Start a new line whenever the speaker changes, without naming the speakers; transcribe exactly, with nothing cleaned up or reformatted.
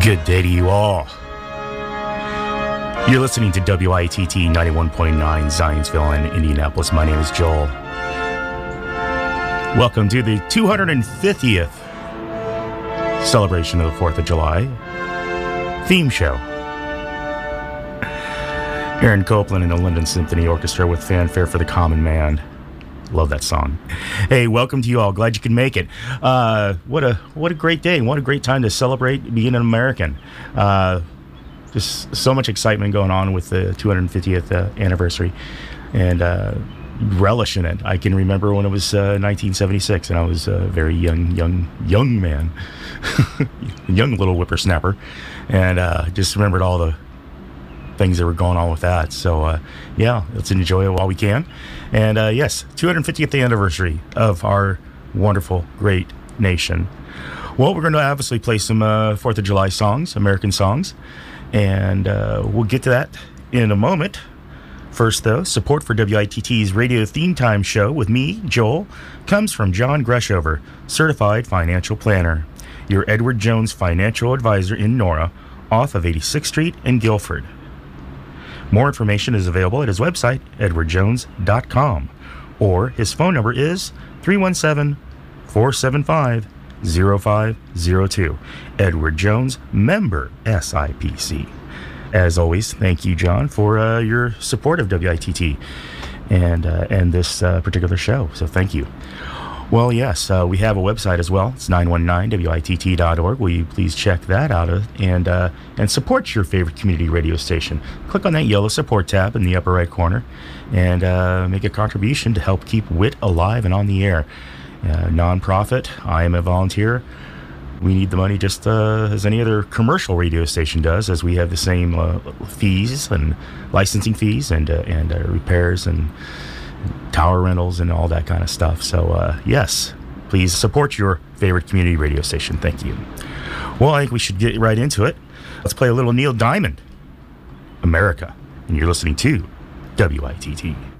Good day to you all. You're listening to W I T T ninety-one point nine Zionsville in Indianapolis. My name is Joel. Welcome to the two hundred fiftieth celebration of the fourth of July theme show. Aaron Copland and the London Symphony Orchestra with Fanfare for the Common Man. Love that song. Hey, welcome to you all. Glad you could make it. Uh, what a what a great day. What a great time to celebrate being an American. Uh, just so much excitement going on with the two hundred fiftieth uh, anniversary, and uh, relish in it. I can remember when it was uh, nineteen seventy-six, and I was a very young, young, young man, young little whippersnapper, and uh, just remembered all the things that were going on with that. So uh, yeah, let's enjoy it while we can. And uh, yes, two hundred fiftieth anniversary of our wonderful, great nation. Well, we're going to obviously play some uh, fourth of July songs, American songs, and uh, we'll get to that in a moment. First, though, support for W I T T's Radio Theme Time show with me, Joel, comes from John Greshover, Certified Financial Planner, your Edward Jones financial advisor in Nora, off of eighty-sixth Street in Guilford. More information is available at his website, edward jones dot com, or his phone number is three one seven, four seven five, zero five zero two. Edward Jones, member S I P C. As always, thank you, John, for uh, your support of W I T T and, uh, and this uh, particular show. So thank you. Well, yes, uh, we have a website as well. It's nine one nine W I T T dot org. Will you please check that out uh, and uh, and support your favorite community radio station? Click on that yellow support tab in the upper right corner and uh, make a contribution to help keep W I T alive and on the air. Uh, non-profit. I am a volunteer. We need the money just uh, as any other commercial radio station does, as we have the same uh, fees and licensing fees and uh, and uh, repairs and tower rentals and all that kind of stuff. So uh, yes, please support your favorite community radio station. Thank you. Well, I think we should get right into it. Let's play a little Neil Diamond, America, and you're listening to W I T T.